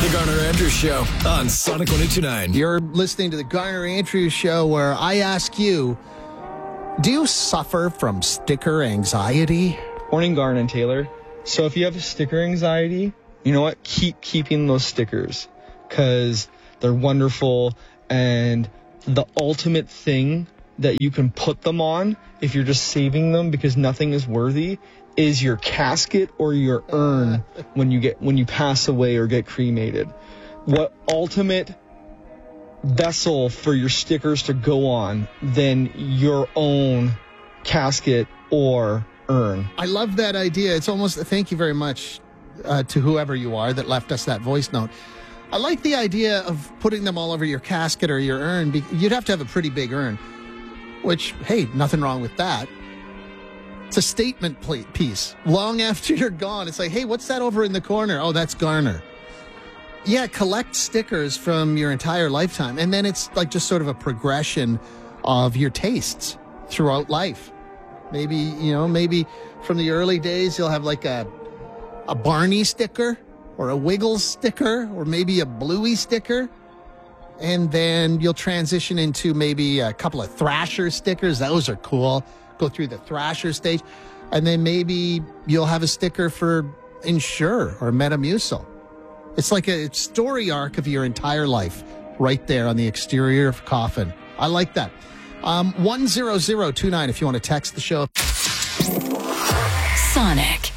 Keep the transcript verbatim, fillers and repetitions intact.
The Garner Andrews Show on Sonic one oh two point nine. You're listening to The Garner Andrews Show, where I ask you, do you suffer from sticker anxiety? Morning, Garner and Taylor. So if you have sticker anxiety, you know what? Keep keeping those stickers because they're wonderful, and the ultimate thing that you can put them on if you're just saving them because nothing is worthy is your casket or your urn when you get when you pass away or get cremated. What ultimate vessel for your stickers to go on than your own casket or urn? I love that idea. It's almost, thank you very much uh, to whoever you are that left us that voice note. I like the idea of putting them all over your casket or your urn. You'd have to have a pretty big urn, which, hey, nothing wrong with that. It's a statement piece. Long after you're gone, it's like, hey, what's that over in the corner? Oh, that's Garner. Yeah, collect stickers from your entire lifetime. And then it's like just sort of a progression of your tastes throughout life. Maybe, you know, maybe from the early days, you'll have like a, a Barney sticker or a Wiggles sticker or maybe a Bluey sticker. And then you'll transition into maybe a couple of Thrasher stickers. Those are cool. Go through the Thrasher stage. And then maybe you'll have a sticker for Ensure or Metamucil. It's like a story arc of your entire life right there on the exterior of a coffin. I like that. Um, one zero zero two nine if you want to text the show. Sonic.